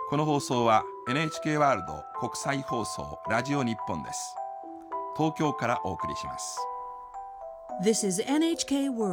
この放送は NHK ワールド国際放送ラジオ日本です。東京からお送りします。 This is NHK World